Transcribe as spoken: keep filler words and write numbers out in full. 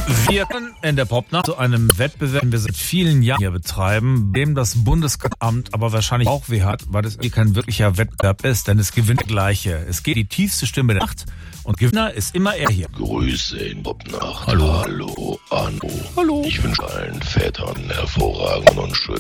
Wir kommen in der Popnacht zu einem Wettbewerb, den wir seit vielen Jahren hier betreiben, dem das Bundeskartellamt aber wahrscheinlich auch weh hat, weil es eh kein wirklicher Wettbewerb ist, denn es gewinnt der Gleiche. Es geht die tiefste Stimme der Nacht und Gewinner ist immer er hier. Grüße in Popnacht. Hallo. Hallo, Anno. Hallo. Ich wünsche allen Vätern hervorragenden und schönen